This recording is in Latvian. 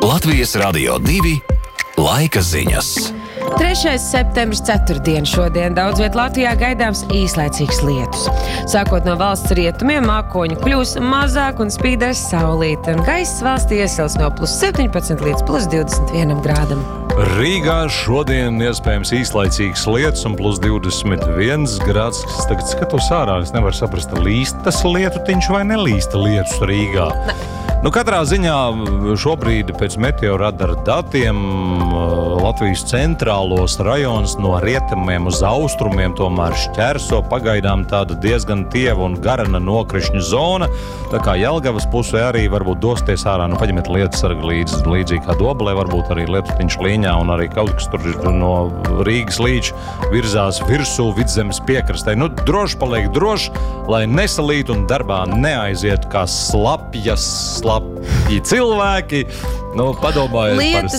Latvijas Radio 2 laika ziņas. 3. septembris ceturtdien šodien daudz viet Latvijā gaidāms īslaicīgs lietus. Sākot no valsts rietumiem, mākoņu kļūs mazāk un spīdēs saulīte, un gaiss valstī iesils no +17 līdz +21 grādam. Rīgā šodien iespējams īslaicīgs lietus un +21 grāds. Es tagad skatos ārā, es nevaru saprast, līst tas lietutiņš vai nelīsta lietus Rīgā. Katrā ziņā šobrīd pēc meteoradara datiem Latvijas centrālos rajonus no rietumiem uz austrumiem tomēr šķērso pagaidām tāda diezgan tieva un garana nokrišņu zona. Tā kā Jelgavas pusē arī varbūt dosties ārā, paņemiet lietusargi līdzīgi kā Dobelē, varbūt arī lietutiņš līņā un arī kaut kas tur no Rīgas līča virzās virsū Vidzemes piekrastē. Droši paliek droši, lai nesalītu un darbā neaiziet kā slapji cilvēki. Padomājiet par